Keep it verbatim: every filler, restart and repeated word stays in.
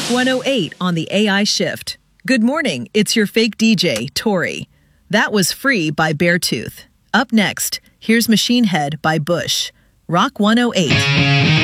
one oh eight on the A I Shift. Good morning, it's your fake D J, Tori. That was Free by Beartooth. Up next, here's Machine Head by Bush. Rock one oh eight.